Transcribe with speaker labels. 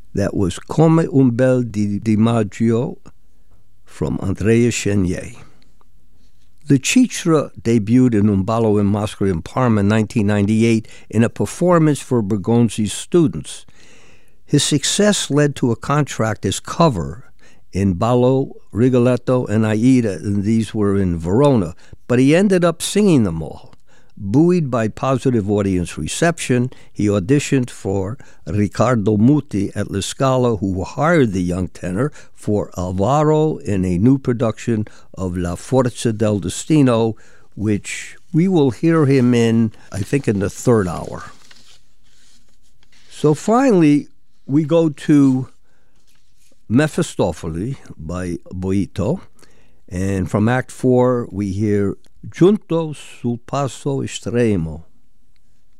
Speaker 1: That was Come un bel di Maggio from Andrea Chenier. The Citra debuted in Un ballo in Maschera in Parma in 1998 in a performance for Bergonzi's students. His success led to a contract as cover in Ballo, Rigoletto, and Aida, and these were in Verona, but he ended up singing them all. Buoyed by positive audience reception, he auditioned for Riccardo Muti at La Scala, who hired the young tenor for Alvaro in a new production of La Forza del Destino, which we will hear him in, I think, in the third hour. So finally, we go to Mefistofele by Boito, and from Act 4, we hear Giunto sul passo estremo.